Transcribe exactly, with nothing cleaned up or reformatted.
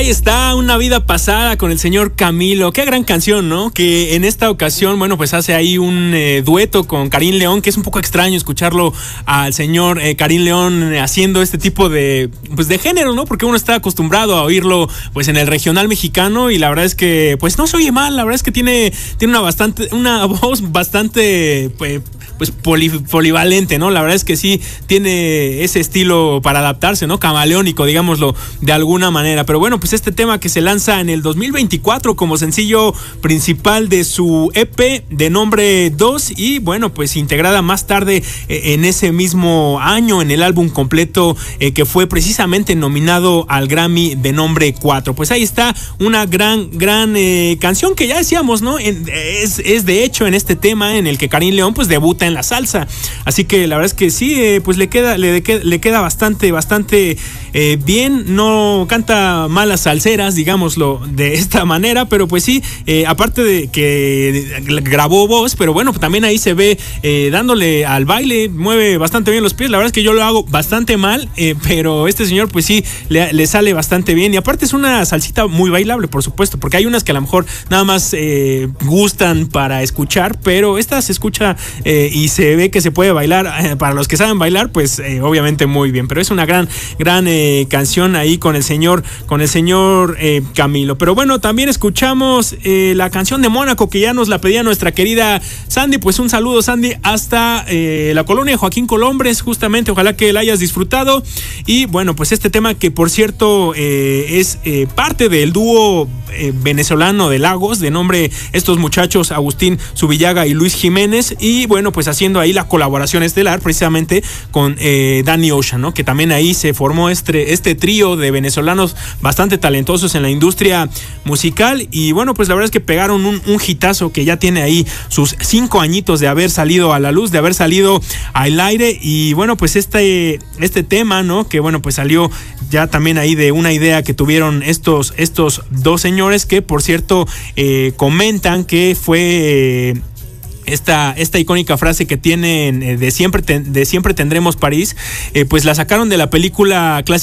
Ahí está, Una vida pasada con el señor Camilo. Qué gran canción, ¿no? Que en esta ocasión, bueno, pues hace ahí un eh, dueto con Karim León, que es un poco extraño escucharlo al señor eh, Karim León haciendo este tipo de, pues de género, ¿no? Porque uno está acostumbrado a oírlo, pues en el regional mexicano, y la verdad es que, pues no se oye mal. La verdad es que tiene, tiene una bastante, una voz bastante, pues, pues poli, polivalente, ¿no? La verdad es que sí tiene ese estilo para adaptarse, ¿no? Camaleónico, digámoslo de alguna manera. Pero bueno, pues este tema que se lanza en el dos mil veinticuatro como sencillo principal de su E P de nombre dos, y bueno, pues integrada más tarde eh, en ese mismo año en el álbum completo eh, que fue precisamente nominado al Grammy de nombre cuatro. Pues ahí está una gran, gran eh, canción que ya decíamos, ¿no? En, es, es de hecho en este tema en el que Karim León pues debuta en la salsa. Así que la verdad es que sí, eh, pues le queda, le, le queda bastante, bastante eh, bien. No canta malas salseras, digámoslo de esta manera, pero pues sí, eh, aparte de que grabó voz, pero bueno, también ahí se ve eh, dándole al baile, mueve bastante bien los pies. La verdad es que yo lo hago bastante mal, eh, pero este señor pues sí le, le sale bastante bien, y aparte es una salsita muy bailable, por supuesto, porque hay unas que a lo mejor nada más eh, gustan para escuchar, pero esta se escucha eh, y se ve que se puede bailar. Eh, para los que saben bailar, pues eh, obviamente muy bien, pero es una gran, gran eh, canción ahí con el señor, con el señor eh, Camilo. Pero bueno, también escuchamos eh, la canción de Mónaco, que ya nos la pedía nuestra querida Sandy. Pues un saludo, Sandy, hasta eh, la colonia Joaquín Colombres, justamente. Ojalá que la hayas disfrutado. Y bueno, pues este tema que por cierto eh, es eh, parte del dúo eh, venezolano de Lagos, de nombre estos muchachos Agustín Zubillaga y Luis Jiménez, y bueno, pues haciendo ahí la colaboración estelar precisamente con eh, Danny Ocean, ¿no? Que también ahí se formó este, este trío de venezolanos bastante talentosos en la industria musical. Y bueno, pues la verdad es que pegaron un, un hitazo que ya tiene ahí sus cinco añitos de haber salido a la luz, de haber salido al aire. Y bueno, pues este, este tema, ¿no? Que bueno, pues salió ya también ahí de una idea que tuvieron estos, estos dos señores, que por cierto eh, comentan que fue eh, Esta, esta icónica frase que tienen eh, de siempre, te, de siempre tendremos París, eh, pues la sacaron de la película clásica